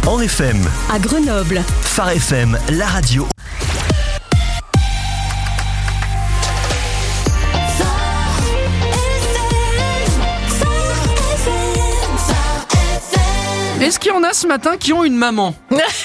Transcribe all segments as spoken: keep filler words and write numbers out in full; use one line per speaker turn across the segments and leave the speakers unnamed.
En F M.
À Grenoble.
Phare F M, la radio.
Est-ce qu'il y en a ce matin qui ont une maman ?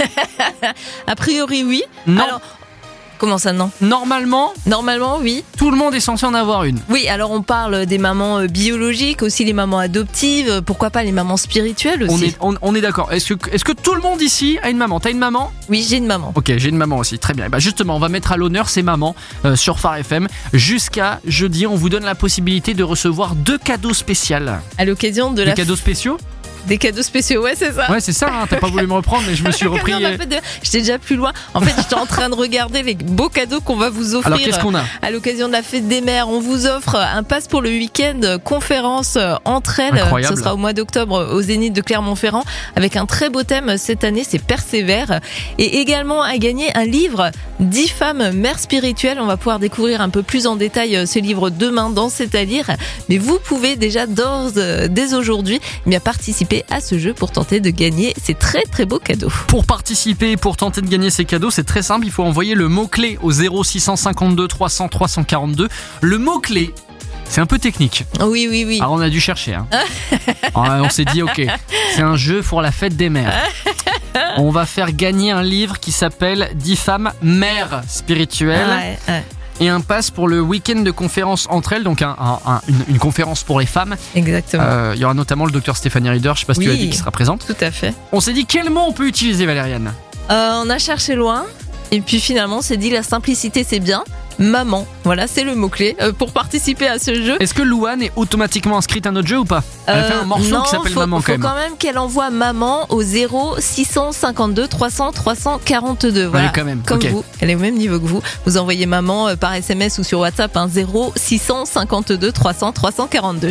A priori, oui.
Non.
Alors, comment ça, non ?
Normalement,
Normalement, oui.
tout le monde est censé en avoir une.
Oui, alors on parle des mamans biologiques, aussi les mamans adoptives, pourquoi pas les mamans spirituelles aussi.
On est, on, on est d'accord. Est-ce que, est-ce que tout le monde ici a une maman ? T'as une maman ?
Oui, j'ai une maman.
Ok, j'ai une maman aussi. Très bien. Et bah justement, on va mettre à l'honneur ces mamans euh, sur Phare F M. Jusqu'à jeudi, on vous donne la possibilité de recevoir deux cadeaux spéciaux.
À l'occasion de
Des
la
cadeaux spéciaux ?
Des cadeaux spéciaux, ouais, c'est ça.
Ouais, c'est ça, hein, t'as pas voulu me reprendre, mais je me suis repris.
Non, mais en fait, de- j'étais déjà plus loin. En fait, j'étais en train de regarder les beaux cadeaux qu'on va vous offrir.
Alors, qu'est-ce qu'on a ?
À l'occasion de la fête des mères, on vous offre un pass pour le week-end conférence entre elles.
Incroyable.
Ce sera au mois d'octobre au Zénith de Clermont-Ferrand avec un très beau thème cette année, c'est Persévère. Et également à gagner un livre dix femmes mères spirituelles. On va pouvoir découvrir un peu plus en détail ce livre demain dans C'est à lire. Mais vous pouvez déjà d'ores, dès aujourd'hui, eh bien participer à ce jeu pour tenter de gagner ces très très beaux cadeaux.
Pour participer, pour tenter de gagner ces cadeaux, c'est très simple, il faut envoyer le mot-clé au zéro six cent cinquante-deux trois cents trois cent quarante-deux. Le mot-clé, c'est un peu technique.
Oui, oui, oui.
Alors on a dû chercher. Hein. Alors, on s'est dit, ok, c'est un jeu pour la fête des mères. On va faire gagner un livre qui s'appelle dix femmes mères spirituelles.
Ouais, ouais.
Et un pass pour le week-end de conférence entre elles, donc un, un- un- une, une conférence pour les femmes.
Exactement.
Euh, Il y aura notamment le docteur Stéphanie Rieder, je sais pas si tu
Oui.
l'as dit, qui sera présente.
Tout à fait.
On s'est dit quel mot on peut utiliser, Valériane ?
Euh, on a cherché loin et puis finalement on s'est dit la simplicité c'est bien. Maman, voilà c'est le mot-clé euh, pour participer à ce jeu.
Est-ce que Louane est automatiquement inscrite à notre jeu ou pas ? Elle a fait un morceau
non,
qui s'appelle
faut,
Maman
faut
quand même.
quand même qu'elle envoie maman au zéro six cent cinquante-deux trois cents trois cent quarante-deux. Voilà.
Ouais, quand même.
Comme
Ok.
vous, elle est au même niveau que vous. Vous envoyez maman euh, par S M S ou sur WhatsApp, hein, zéro six cent cinquante-deux trois cents trois cent quarante-deux.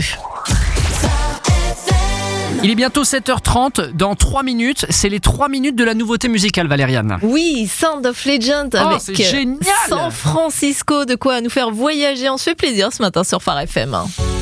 Il est bientôt sept heures trente, dans trois minutes, c'est les trois minutes de la nouveauté musicale, Valériane.
Oui, Sound of Legend
Oh,
avec
c'est génial.
San Francisco, de quoi nous faire voyager. On se fait plaisir ce matin sur Phare F M.